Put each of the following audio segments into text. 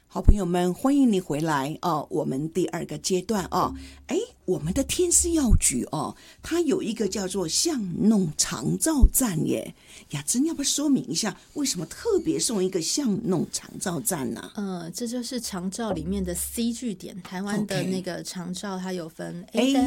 好朋友们，欢迎你回来哦！我们第二个阶段哦，我们的天师药局哦，它有一个叫做巷弄长照站耶。雅珍要不要说明一下，为什么特别送一个巷弄长照站呢？ 这就是长照里面的 C 据点，台湾的那个长照它有分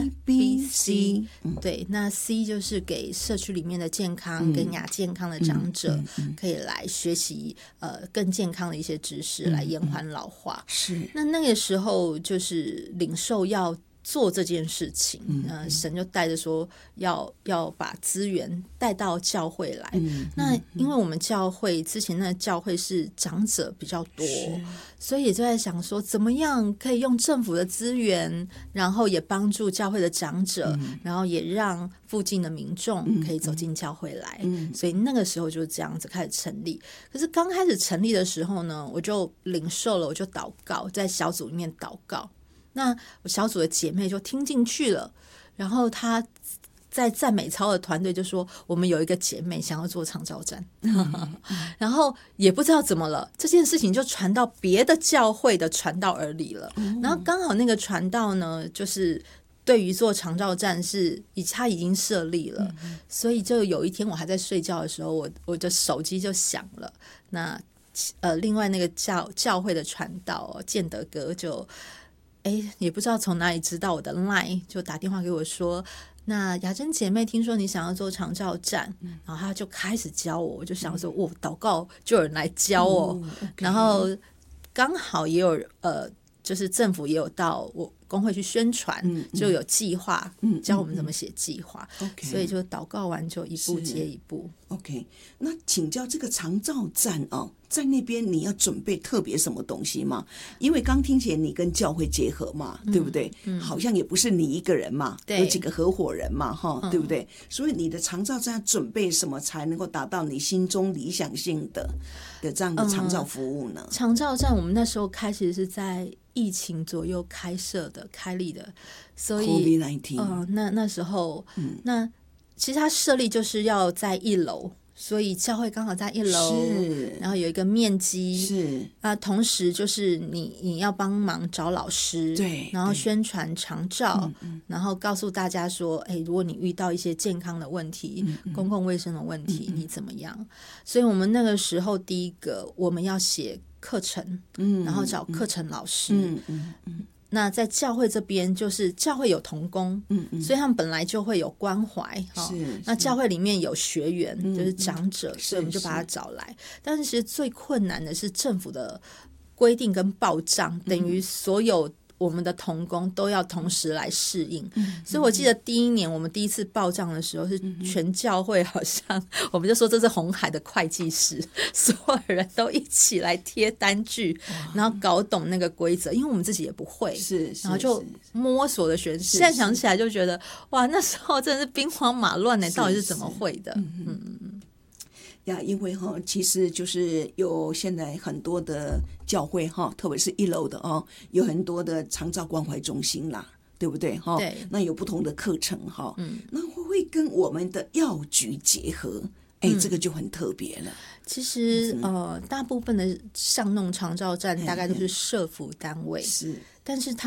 A、B、C， 对，那 C 就是给社区里面的健康跟亚健康的长者可以来学习更健康的一些知识，来延缓老化。 是， 那个时候就是领受要做这件事情，神就带着说要把资源带到教会来。那因为我们教会之前那个教会是长者比较多，所以也就在想说怎么样可以用政府的资源，然后也帮助教会的长者，然后也让附近的民众可以走进教会来。所以那个时候就这样子开始成立。可是刚开始成立的时候呢，我就领受了，我就祷告，在小组里面祷告。那我小组的姐妹就听进去了，然后她在赞美操的团队就说我们有一个姐妹想要做长照站，然后也不知道怎么了，这件事情就传到别的教会的传道耳里了。然后刚好那个传道呢，就是对于做长照站他已经设立了，所以就有一天我还在睡觉的时候，我的手机就响了。那另外那个教会的传道建德哥就也不知道从哪里知道我的 LINE， 就打电话给我说，那雅珍姐妹听说你想要做长照站，然后他就开始教我。我就想说祷告就有人来教我，然后刚好也有就是政府也有到我工会去宣传，就有计划教我们怎么写计划，所以就祷告完就一步接一步。 OK， 那请教这个长照站哦，在那边你要准备特别什么东西吗？因为刚听起来你跟教会结合嘛，对不对？好像也不是你一个人嘛，有几个合伙人嘛，对不对？所以你的长照站要准备什么才能够达到你心中理想性的这样的长照服务呢？ 长照站我们那时候开始是在疫情左右开立的，所以 COVID-19 那时候那其实它设立就是要在1楼，所以教会刚好在1楼，然后有一个面积， 是同时就是你要帮忙找老师， 对， 然后宣传长照，然后告诉大家说，如果你遇到一些健康的问题，公共卫生的问题，你怎么样？所以我们那个时候第一个我们要写课程，然后找课程老师，那在教会这边就是教会有同工，所以他们本来就会有关怀，那教会里面有学员，就是长者，所以我们就把他找来。但是其实最困难的是政府的规定跟报账，等于所有我们的同工都要同时来适应，所以我记得第一年我们第一次报账的时候，是全教会好像我们就说这是红海的会计师，所有人都一起来贴单据，然后搞懂那个规则，因为我们自己也不会，然后就摸索的学。现在想起来就觉得哇，那时候真的是兵荒马乱呢，到底是怎么会的？ 因为其实就是有现在很多的教会特别是1楼的有很多的长照关怀中心啦，对不对？ 对， 那有不同的课程那会跟我们的药局结合，这个就很特别了。 其实大部分的巷弄长照站大概都是社福单位，但是